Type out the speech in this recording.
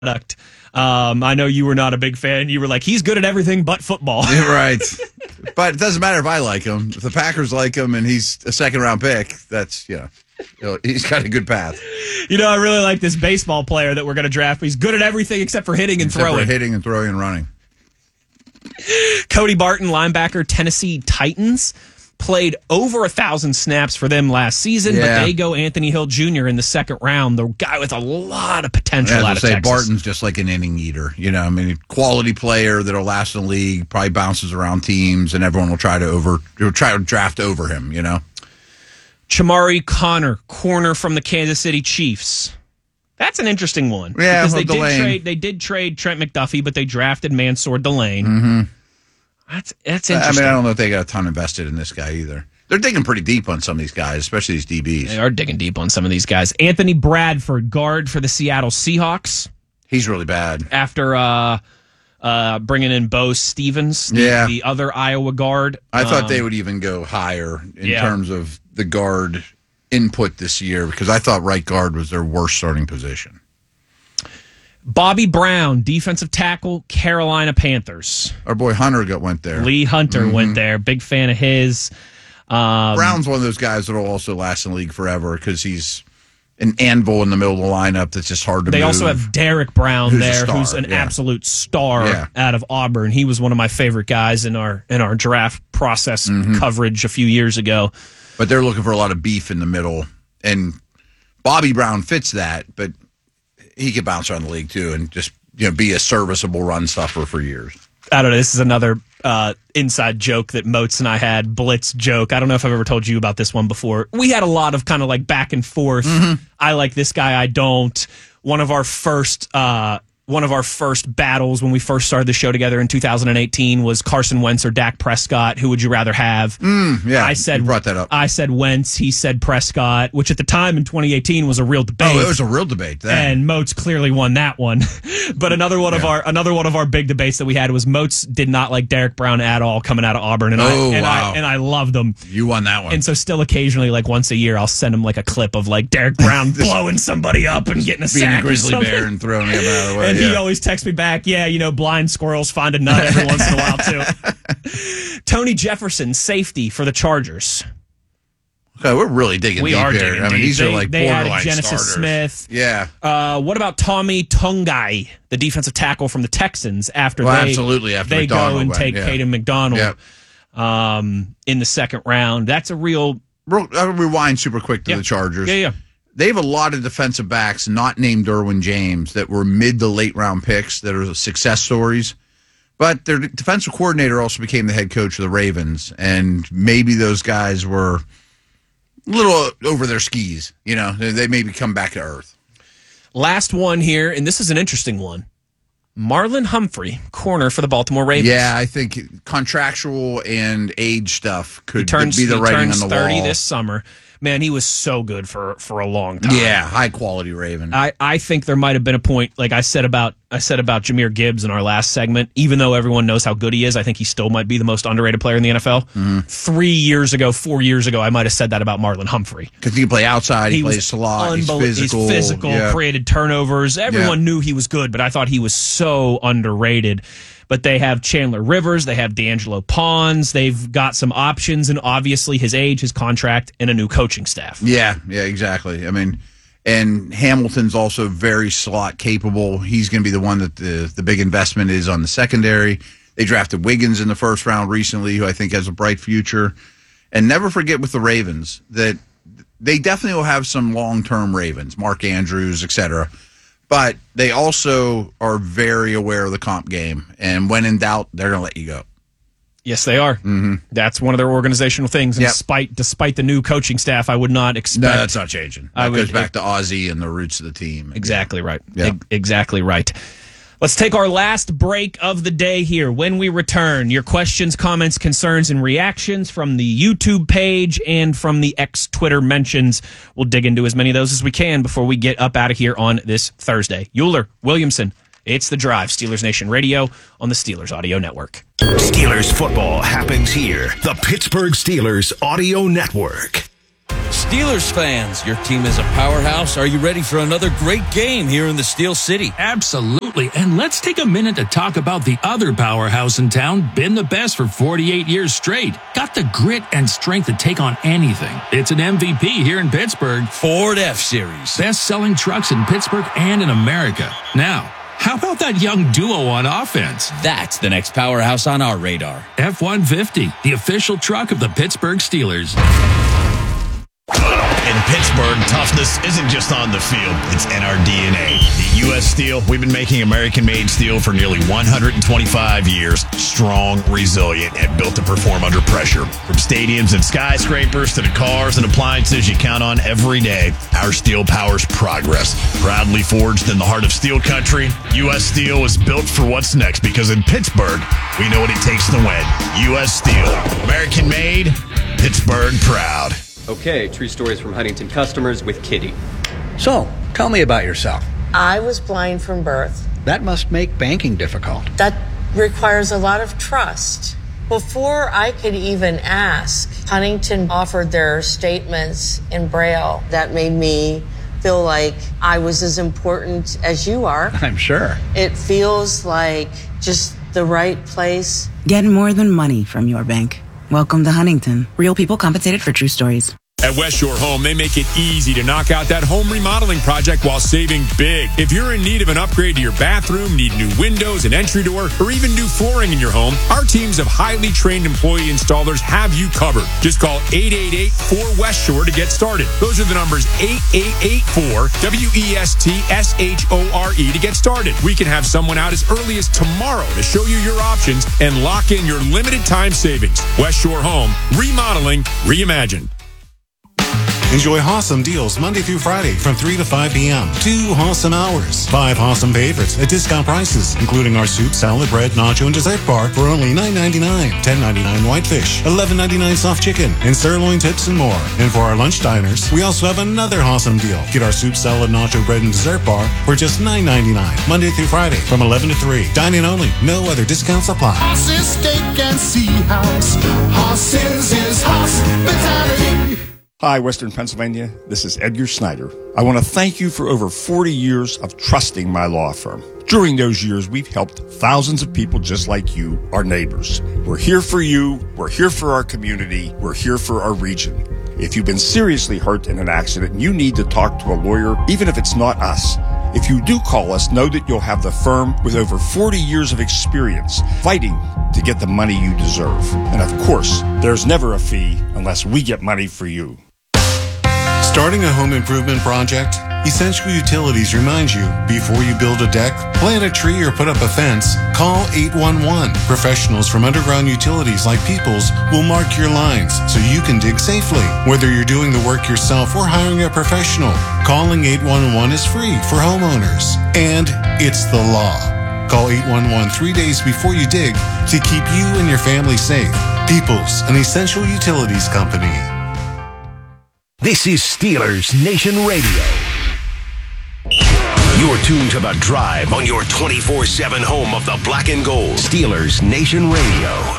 product. I know you were not a big fan. You were like, he's good at everything but football. Right. But it doesn't matter if I like him. If the Packers like him and he's a second-round pick, that's, he's got a good path. I really like this baseball player that we're going to draft. He's good at everything except for hitting and throwing. Hitting and throwing and running. Cody Barton, linebacker, Tennessee Titans, played over 1,000 snaps for them last season, but they go Anthony Hill Jr. in the second round, the guy with a lot of potential out of Texas. Barton's just like an inning eater. Quality player that'll last in the league, probably bounces around teams, and everyone will try to draft over him, Chamari Connor, corner from the Kansas City Chiefs. That's an interesting one. Yeah, because they did trade Trent McDuffie, but they drafted Mansour Delane. Mm-hmm. That's interesting. I don't know if they got a ton invested in this guy either. They're digging pretty deep on some of these guys, especially these DBs. They are digging deep on some of these guys. Anthony Bradford, guard for the Seattle Seahawks. He's really bad. After bringing in Bo Stevens, the other Iowa guard. I thought they would even go higher in terms of the guard input this year, because I thought right guard was their worst starting position. Bobby Brown, defensive tackle, Carolina Panthers. Our boy Hunter went there. Lee Hunter went there. Big fan of his. Brown's one of those guys that will also last in the league forever because he's an anvil in the middle of the lineup that's just hard to move. They also have Derek Brown who's an absolute star out of Auburn. He was one of my favorite guys in our draft process coverage a few years ago. But they're looking for a lot of beef in the middle, and Bobby Brown fits that, but he could bounce around the league too and just be a serviceable run stuffer for years. I don't know. This is another inside joke that Moats and I had, blitz joke. I don't know if I've ever told you about this one before. We had a lot of kind of like back and forth. I like this guy, I don't. One of our first battles when we first started the show together in 2018 was Carson Wentz or Dak Prescott. Who would you rather have? I said, you brought that up. I said Wentz. He said Prescott, which at the time in 2018 was a real debate. Oh, it was a real debate then. And Moats clearly won that one. But another one of our big debates that we had was Moats did not like Derek Brown at all coming out of Auburn, and I loved him. You won that one. And so still occasionally, like once a year, I'll send him like a clip of like Derek Brown blowing somebody up and getting a sack, being a grizzly bear and throwing him out of the way. And he always texts me back, blind squirrels find a nut every once in a while, too. Tony Jefferson, safety for the Chargers. Okay, we're really digging deep here. These are like borderline Genesis starters. Smith. Yeah. What about Tommy Tungai, the defensive tackle from the Texans, after they go and take Caden McDonald in the second round? That's a real... I'll rewind super quick to the Chargers. Yeah. They have a lot of defensive backs not named Derwin James that were mid to late round picks that are success stories. But their defensive coordinator also became the head coach of the Ravens, and maybe those guys were a little over their skis. They maybe come back to earth. Last one here, and this is an interesting one. Marlon Humphrey, corner for the Baltimore Ravens. Yeah, I think contractual and age stuff could be the writing on the wall. He turns 30 this summer. Man, he was so good for a long time. Yeah, high quality Raven. I think there might have been a point, like I said about Jahmyr Gibbs in our last segment. Even though everyone knows how good he is, I think he still might be the most underrated player in the NFL. 4 years ago, I might have said that about Marlon Humphrey because he can play outside, he plays slot, he's physical. He's physical, created turnovers. Everyone knew he was good, but I thought he was so underrated. But they have Chandler Rivers, they have D'Angelo Pons, they've got some options, and obviously his age, his contract, and a new coaching staff. Yeah, exactly. And Hamilton's also very slot capable. He's going to be the one that the big investment is on the secondary. They drafted Wiggins in the first round recently, who I think has a bright future. And never forget with the Ravens that they definitely will have some long-term Ravens, Mark Andrews, etc. But they also are very aware of the comp game. And when in doubt, they're going to let you go. Yes, they are. That's one of their organizational things. And despite the new coaching staff, I would not expect... No, that's not changing. That goes back to Ozzie and the roots of the team. Exactly right. Exactly right. Let's take our last break of the day here. When we return, your questions, comments, concerns, and reactions from the YouTube page and from the X Twitter mentions. We'll dig into as many of those as we can before we get up out of here on this Thursday. Euler, Williamson, it's The Drive, Steelers Nation Radio on the Steelers Audio Network. Steelers football happens here. The Pittsburgh Steelers Audio Network. Steelers fans, your team is a powerhouse. Are you ready for another great game here in the Steel City? Absolutely. And let's take a minute to talk about the other powerhouse in town, been the best for 48 years straight. Got the grit and strength to take on anything. It's an MVP here in Pittsburgh. Ford F-Series. Best-selling trucks in Pittsburgh and in America. Now, how about that young duo on offense? That's the next powerhouse on our radar. F-150, the official truck of the Pittsburgh Steelers. In Pittsburgh, toughness isn't just on the field, it's in our DNA. At U.S. Steel, we've been making American-made steel for nearly 125 years. Strong, resilient, and built to perform under pressure. From stadiums and skyscrapers to the cars and appliances you count on every day, our steel powers progress. Proudly forged in the heart of steel country, U.S. Steel is built for what's next because in Pittsburgh, we know what it takes to win. U.S. Steel. American-made, Pittsburgh proud. Okay, true stories from Huntington customers with Kitty. So, tell me about yourself. I was blind from birth. That must make banking difficult. That requires a lot of trust. Before I could even ask, Huntington offered their statements in Braille. That made me feel like I was as important as you are. I'm sure. It feels like just the right place. Get more than money from your bank. Welcome to Huntington. Real people compensated for true stories. At West Shore Home, they make it easy to knock out that home remodeling project while saving big. If you're in need of an upgrade to your bathroom, need new windows, an entry door, or even new flooring in your home, our teams of highly trained employee installers have you covered. Just call 888-4West Shore to get started. Those are the numbers 8884-WESTSHORE to get started. We can have someone out as early as tomorrow to show you your options and lock in your limited time savings. West Shore Home, remodeling, reimagined. Enjoy awesome deals Monday through Friday from 3 to 5 p.m. 2 awesome hours. 5 awesome favorites at discount prices, including our soup, salad, bread, nacho, and dessert bar for only $9.99. $10.99 whitefish, $11.99 soft chicken, and sirloin tips and more. And for our lunch diners, we also have another awesome deal. Get our soup, salad, nacho, bread, and dessert bar for just $9.99. Monday through Friday from 11 to 3. Dine-in only. No other discounts apply. Horses, steak, and sea house. Horses is hospitality. Hi, Western Pennsylvania. This is Edgar Snyder. I want to thank you for over 40 years of trusting my law firm. During those years, we've helped thousands of people just like you, our neighbors. We're here for you. We're here for our community. We're here for our region. If you've been seriously hurt in an accident and you need to talk to a lawyer, even if it's not us, if you do call us, know that you'll have the firm with over 40 years of experience fighting to get the money you deserve. And of course, there's never a fee unless we get money for you. Starting a home improvement project? Essential Utilities reminds you, before you build a deck, plant a tree, or put up a fence, call 811. Professionals from underground utilities like Peoples will mark your lines so you can dig safely. Whether you're doing the work yourself or hiring a professional, calling 811 is free for homeowners. And it's the law. Call 811 3 days before you dig to keep you and your family safe. Peoples, an essential utilities company. This is Steelers Nation Radio. You're tuned to The Drive on your 24/7 home of the black and gold. Steelers Nation Radio.